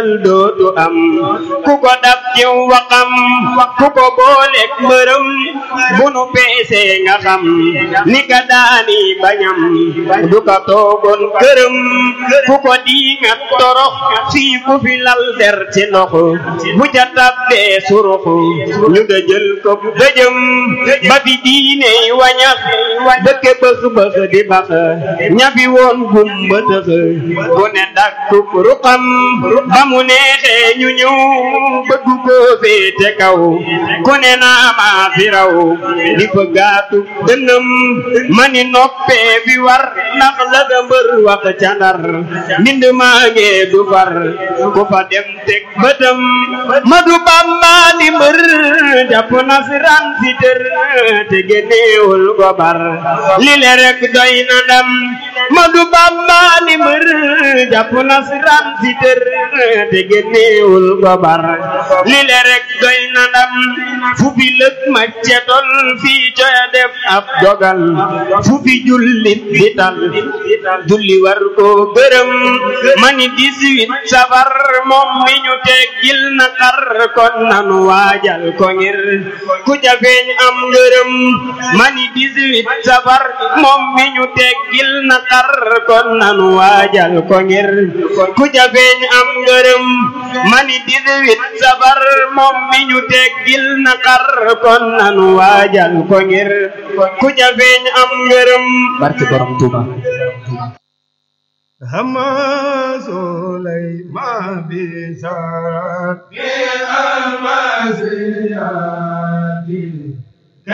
dootu am ku ko dab ci waxam ku ko booleeg mbërëm bu nu peesee nga xam ni ka daani bañam du ka toogoon këram ku ko diingat torox fii ku fi lal der ci ndox bu ca tabbee surux ñu dëjël ko dëjëm ba fi diiney wañax dëkke bëx bëx di bax ñafi woon gumba tëx ku ne dakkub ruqam ba mu neexee ñu ñëw bëgg ko féete kaw ku ne naa maa fi raw di fa gaatu dënnam mani noppee fi war ndax la ga mbër wax ca Ndar mbind maa ngee du far ku fa dem teg bëtam Madu Bamba di mbër jàpp nasran si tër te génneewul gobar li le rek doy na ndam Madu Bamba di mbër jàpp nasran si tër te génneewul gobar li le rek doy na ndam fu fi lëg ma cetol fii coya def ab dogal fu fi jullit di tal julli war ko gërëm mani 18 safar moom mi ñu teggil na xar kon nanu waajal ko ngir ku ca feeñ am ngërëm mani 18 safar moom mi ñu teggil na xar kon nanu waajal ko ngir ku ca feeñ am ngërëm mani 18 safar moom mi ñu teggil na xar kon nanu waajal ko ngir ku ca feeñ am ngërëm barke borom Tuuba Sulaymaan bi